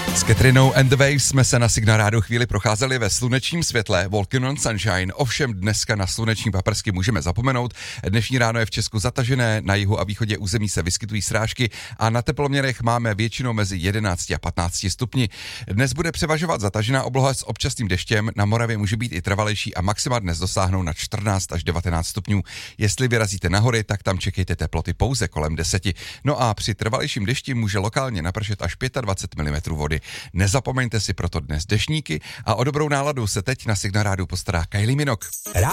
S Katrinou and the Waves jsme se na Signál Rádiu chvíli procházeli ve slunečním světle, Walking on Sunshine, ovšem dneska na sluneční paprsky můžeme zapomenout. Dnešní ráno je v Česku zatažené, na jihu a východě území se vyskytují srážky a na teploměrech máme většinou mezi 11 a 15 stupni. Dnes bude převažovat zatažená obloha s občasným deštěm, na Moravě může být i trvalejší a maxima dnes dosáhnou na 14 až 19 stupňů. Jestli vyrazíte na hory, tak tam čekejte teploty pouze kolem 10. No a při trvalejším dešti může lokálně napršet až 25 mm vody. Nezapomeňte si proto dnes deštníky a o dobrou náladu se teď na Signál Rádiu postará Kylie Minogue.